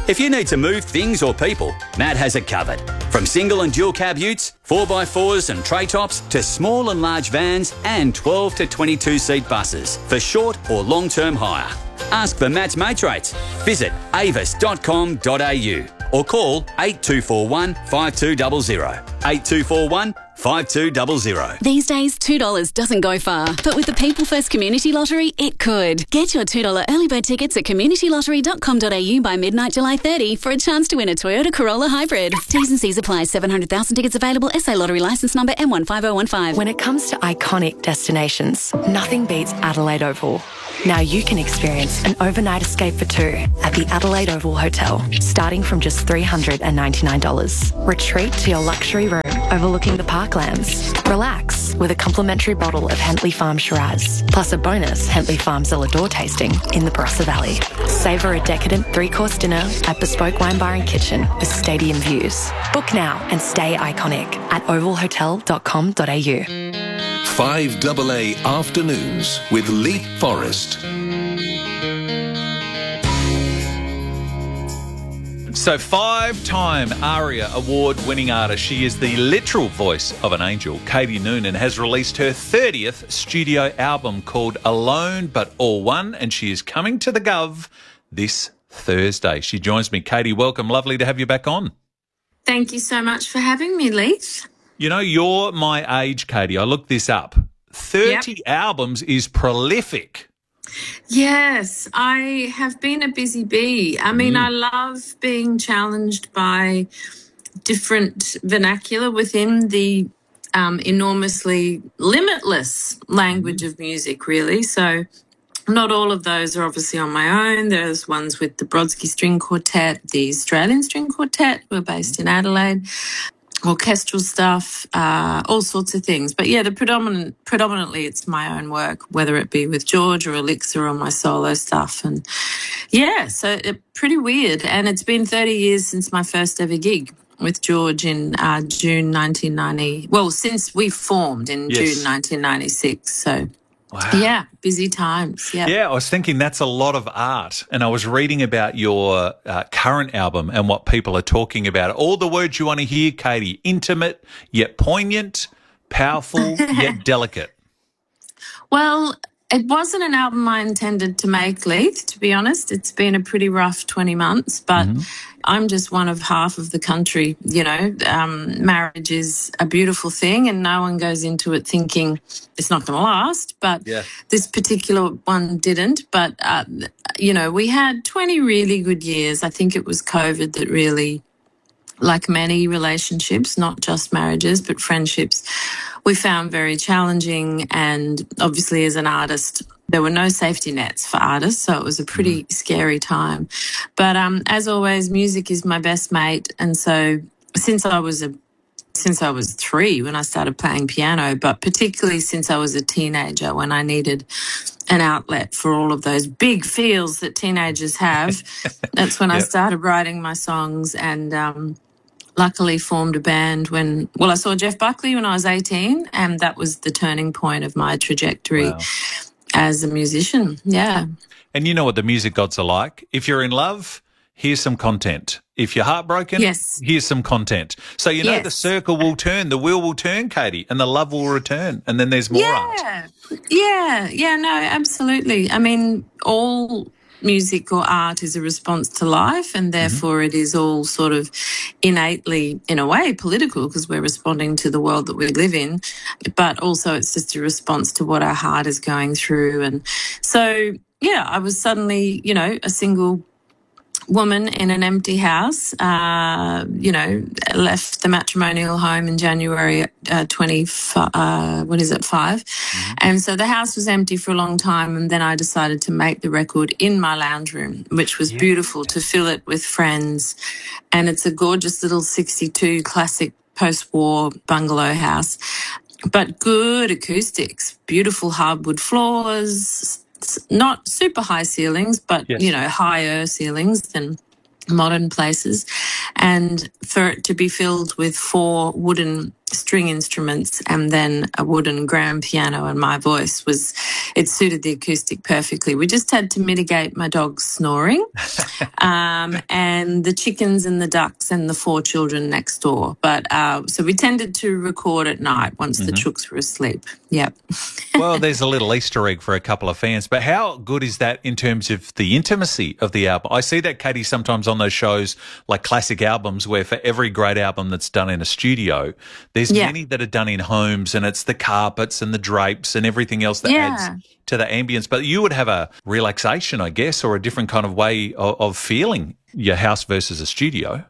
If you need to move things or people, Matt has it covered. From single and dual cab utes, four by fours and tray tops, to small and large vans and twelve to twenty-two seat buses for short or long-term hire. Ask for Matt's Mates Rates. Visit avis dot com dot a u or call eight two four one, five two zero zero. eight two four one, five two zero zero. These days, two dollars doesn't go far, but with the People First Community Lottery, it could. Get your two dollars early bird tickets at community lottery dot com dot a u by midnight July thirtieth for a chance to win a Toyota Corolla Hybrid. T's and C's apply. seven hundred thousand tickets available. S A Lottery licence number M one five zero one five. When it comes to iconic destinations, nothing beats Adelaide Oval. Now you can experience an overnight escape for two at the Adelaide Oval Hotel, starting from just three hundred ninety-nine dollars. Retreat to your luxury room overlooking the parklands. Relax with a complimentary bottle of Hentley Farm Shiraz, plus a bonus Hentley Farm Zelador tasting in the Barossa Valley. Savour a decadent three-course dinner at Bespoke Wine Bar and Kitchen with stadium views. Book now and stay iconic at oval hotel dot com dot a u. five double A Afternoons with Leith Forrest. So, five-time ARIA award-winning artist. She is the literal voice of an angel. Katie Noonan has released her thirtieth studio album called Alone But All One, and she is coming to the Gov this Thursday. She joins me. Katie, welcome. Lovely to have you back on. Thank you so much for having me, Leith. You know, you're my age, Katie. I looked this up. thirty yep. albums is prolific. Yes, I have been a busy bee. I mean, mm. I love being challenged by different vernacular within the um, enormously limitless language of music, really. So not all of those are obviously on my own. There's ones with the Brodsky String Quartet, the Australian String Quartet, who are based in Adelaide, orchestral stuff, uh, all sorts of things. But yeah, the predominant, predominantly it's my own work, whether it be with George or Elixir or my solo stuff. And yeah, so it, pretty weird. And it's been thirty years since my first ever gig with George in uh, June nineteen ninety. Well, since we formed in yes. June nineteen ninety-six. So wow. yeah, busy times. Yeah. Yeah, I was thinking that's a lot of art. And I was reading about your uh, current album and what people are talking about. All the words you want to hear, Katie. Intimate, yet poignant, powerful, yet delicate. Well, it wasn't an album I intended to make, Leith, to be honest. It's been a pretty rough twenty months, but mm-hmm. I'm just one of half of the country, you know. Um, marriage is a beautiful thing and no one goes into it thinking it's not going to last, but yeah. this particular one didn't. But, uh, you know, we had twenty really good years. I think it was COVID that really, like many relationships, not just marriages, but friendships, we found very challenging. And obviously as an artist, there were no safety nets for artists, so it was a pretty mm. scary time. But um, as always, music is my best mate. And so since I was a since I was three when I started playing piano, but particularly since I was a teenager when I needed an outlet for all of those big feels that teenagers have, that's when yep. I started writing my songs and um luckily formed a band when, well, I saw Jeff Buckley when I was eighteen, and that was the turning point of my trajectory wow. as a musician. Yeah. And you know what the music gods are like. If you're in love, here's some content. If you're heartbroken, yes. here's some content. So you know yes. the circle will turn, the wheel will turn, Katie, and the love will return, and then there's more yeah. art. Yeah, yeah, no, absolutely. I mean, all music or art is a response to life, and therefore mm-hmm. it is all sort of innately, in a way, political because we're responding to the world that we live in, but also it's just a response to what our heart is going through. And so, yeah, I was suddenly, you know, a single woman in an empty house, uh, you know, left the matrimonial home in January uh, twenty, uh, what is it, five? Mm-hmm. And so the house was empty for a long time, and then I decided to make the record in my lounge room, which was yeah. beautiful, to fill it with friends. And it's a gorgeous little sixty-two classic post-war bungalow house, but good acoustics, beautiful hardwood floors, not super high ceilings, but, yes. you know, higher ceilings than modern places. And for it to be filled with four wooden string instruments and then a wooden grand piano and my voice was it suited the acoustic perfectly. We just had to mitigate my dog's snoring um, and the chickens and the ducks and the four children next door. But uh, so we tended to record at night once mm-hmm. the chooks were asleep. Yep. Well, there's a little Easter egg for a couple of fans. But how good is that in terms of the intimacy of the album? I see that, Katie, sometimes on those shows like classic albums where for every great album that's done in a studio, there's yeah. many that are done in homes, and it's the carpets and the drapes and everything else that yeah. adds to the ambience. But you would have a relaxation, I guess, or a different kind of way of, of feeling your house versus a studio.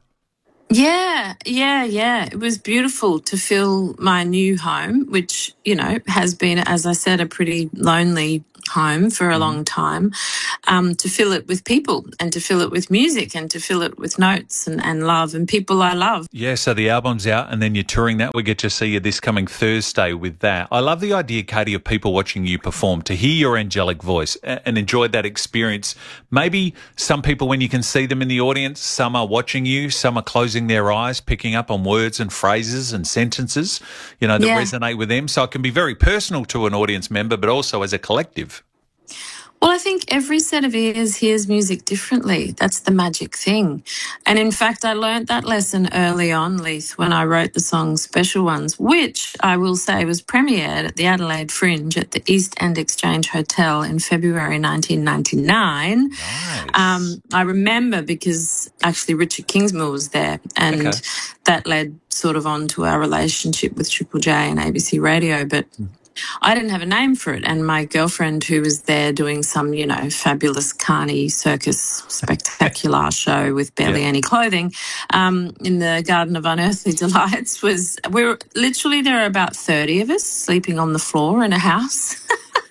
Yeah, yeah, yeah. It was beautiful to feel my new home, which, you know, has been, as I said, a pretty lonely home for a long time, um, to fill it with people and to fill it with music and to fill it with notes and, and love and people I love. Yeah, so the album's out and then you're touring that. We get to see you this coming Thursday with that. I love the idea, Katie, of people watching you perform, to hear your angelic voice and enjoy that experience. Maybe some people, when you can see them in the audience, some are watching you, some are closing their eyes, picking up on words and phrases and sentences, you know, that yeah. resonate with them. So it can be very personal to an audience member, but also as a collective. Well, I think every set of ears hears music differently. That's the magic thing. And in fact, I learnt that lesson early on, Leith, when I wrote the song Special Ones, which I will say was premiered at the Adelaide Fringe at the East End Exchange Hotel in February nineteen ninety-nine. Nice. Um, I remember because actually Richard Kingsmill was there, and okay. that led sort of on to our relationship with Triple J and A B C Radio. But I didn't have a name for it, and my girlfriend, who was there doing some, you know, fabulous carny circus spectacular show with barely yeah. any clothing um, in the Garden of Unearthly Delights, was we were literally there are about thirty of us sleeping on the floor in a house.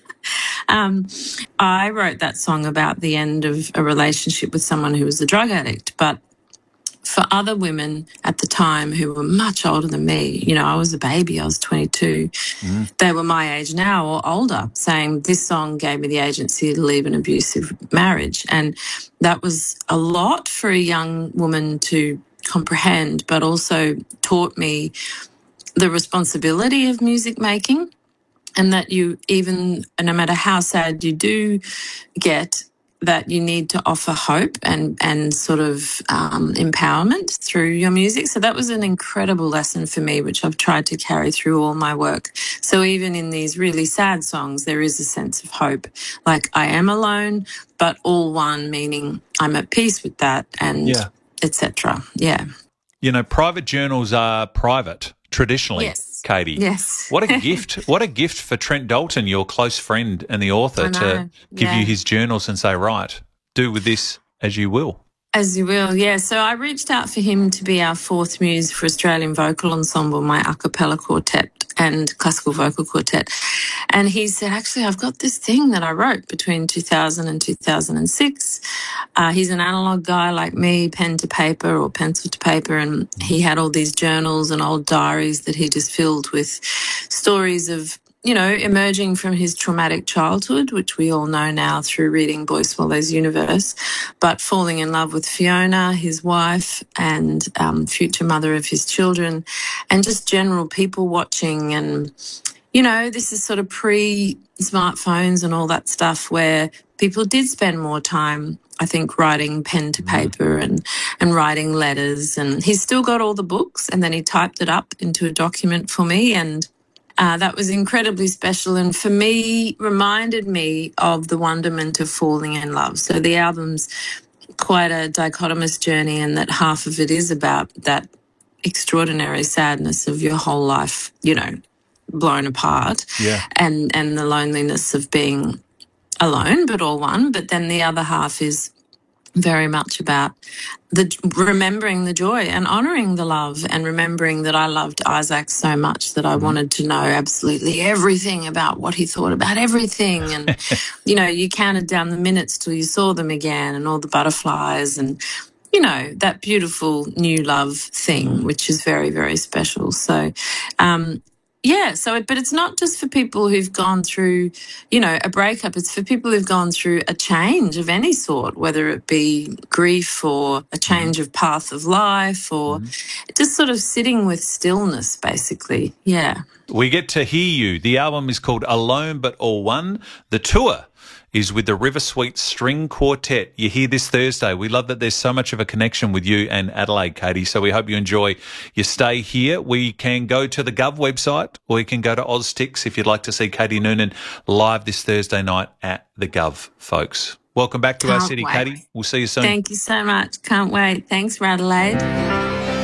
um, I wrote that song about the end of a relationship with someone who was a drug addict, but for other women at the time who were much older than me, you know, I was a baby, I was twenty-two, mm. they were my age now or older, saying this song gave me the agency to leave an abusive marriage. And that was a lot for a young woman to comprehend, but also taught me the responsibility of music making, and that you, even no matter how sad you do get, that you need to offer hope and, and sort of um, empowerment through your music. So that was an incredible lesson for me, which I've tried to carry through all my work. So even in these really sad songs, there is a sense of hope. Like, I am alone, but all one, meaning I'm at peace with that, and yeah. et cetera. Yeah. You know, private journals are private traditionally. Yes. Katie. Yes. What a gift. What a gift for Trent Dalton, your close friend and the author, to give yeah. you his journals and say, right, do with this as you will. As you will, yeah. So I reached out for him to be our fourth muse for Australian Vocal Ensemble, my a cappella quartet and classical vocal quartet. And he said, actually, I've got this thing that I wrote between two thousand and two thousand six. Uh, he's an analogue guy like me, pen to paper or pencil to paper, and he had all these journals and old diaries that he just filled with stories of, you know, emerging from his traumatic childhood, which we all know now through reading Boy Swallows Universe, but falling in love with Fiona, his wife, and um, future mother of his children, and just general people watching. And, you know, this is sort of pre-smartphones and all that stuff, where people did spend more time, I think, writing pen to paper and, and writing letters. And he's still got all the books, and then he typed it up into a document for me, and Uh, that was incredibly special, and for me, reminded me of the wonderment of falling in love. So the album's quite a dichotomous journey, and that half of it is about that extraordinary sadness of your whole life, you know, blown apart, yeah. and, and the loneliness of being alone, but all one. But then the other half is very much about the remembering the joy and honouring the love, and remembering that I loved Isaac so much that I mm. wanted to know absolutely everything about what he thought about everything. And, you know, you counted down the minutes till you saw them again, and all the butterflies, and, you know, that beautiful new love thing, mm. which is very, very special. So, um, Yeah, so it, but it's not just for people who've gone through, you know, a breakup. It's for people who've gone through a change of any sort, whether it be grief or a change mm-hmm. of path of life or mm-hmm. just sort of sitting with stillness, basically. Yeah. We get to hear you. The album is called Alone But All One. The tour is with the River Sweet String Quartet. You hear this Thursday. We love that there's so much of a connection with you and Adelaide, Katie, so we hope you enjoy your stay here. We can go to the Gov website or you can go to Oztix if you'd like to see Katie Noonan live this Thursday night at the Gov, folks. Welcome back to Can't our city, wait. Katie. We'll see you soon. Thank you so much. Can't wait. Thanks, Adelaide.